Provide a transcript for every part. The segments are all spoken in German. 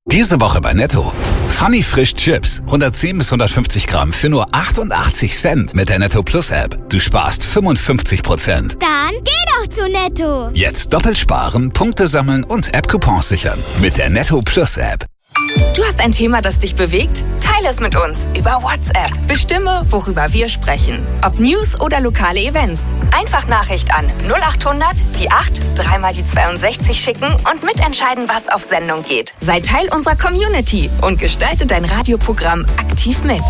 Diese Woche bei Netto. Funny Frisch Chips. 110 bis 150 Gramm für nur 88 Cent mit der Netto Plus App. Du sparst 55%. Dann geh doch zu Netto. Jetzt doppelt sparen, Punkte sammeln und App-Coupons sichern. Mit der Netto Plus App. Du hast ein Thema, das dich bewegt? Teile es mit uns über WhatsApp. Bestimme, worüber wir sprechen. Ob News oder lokale Events. Einfach Nachricht an 0800 die 8 3 mal die 62 schicken und mitentscheiden, was auf Sendung geht. Sei Teil unserer Community und gestalte dein Radioprogramm aktiv mit.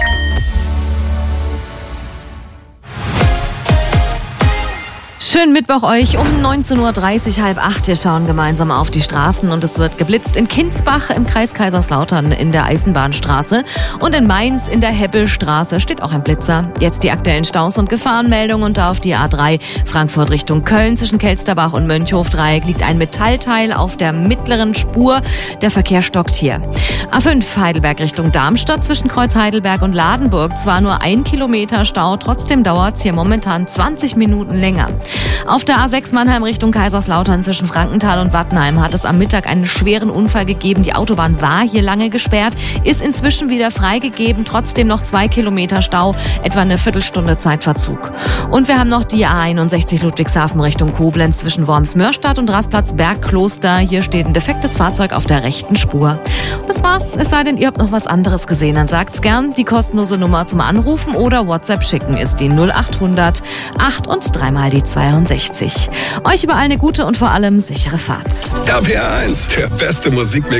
Schönen Mittwoch euch um 19.30 Uhr, 7:30. Wir schauen gemeinsam auf die Straßen und es wird geblitzt in Kinsbach im Kreis Kaiserslautern in der Eisenbahnstraße und in Mainz in der Hebbelstraße steht auch ein Blitzer. Jetzt die aktuellen Staus und Gefahrenmeldungen und auf die A3 Frankfurt Richtung Köln zwischen Kelsterbach und Mönchhof-Dreieck liegt ein Metallteil auf der mittleren Spur. Der Verkehr stockt hier. A5 Heidelberg Richtung Darmstadt zwischen Kreuz Heidelberg und Ladenburg. Zwar nur 1 Kilometer Stau, trotzdem dauert es hier momentan 20 Minuten länger. Auf der A6 Mannheim Richtung Kaiserslautern zwischen Frankenthal und Wattenheim hat es am Mittag einen schweren Unfall gegeben. Die Autobahn war hier lange gesperrt, ist inzwischen wieder freigegeben. Trotzdem noch 2 Kilometer Stau, etwa eine Viertelstunde Zeitverzug. Und wir haben noch die A61 Ludwigshafen Richtung Koblenz zwischen Worms-Mörstadt und Rastplatz Bergkloster. Hier steht ein defektes Fahrzeug auf der rechten Spur. Und das war's. Es sei denn, ihr habt noch was anderes gesehen, dann sagt's gern. Die kostenlose Nummer zum Anrufen oder WhatsApp schicken ist die 0800 8 und 3 mal die 62. Euch überall eine gute und vor allem sichere Fahrt. RPR 1, der beste Musikmix.